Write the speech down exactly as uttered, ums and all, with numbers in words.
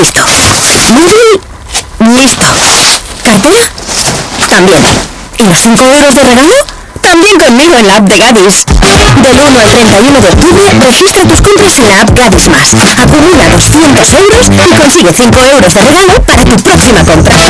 Listo. Móvil, listo. ¿Cartera? También. ¿Y los cinco euros de regalo? También conmigo en la app de Gadis. Del uno al treinta y uno de octubre, registra tus compras en la app Gadis Más. Acumula doscientos euros y consigue cinco euros de regalo para tu próxima compra.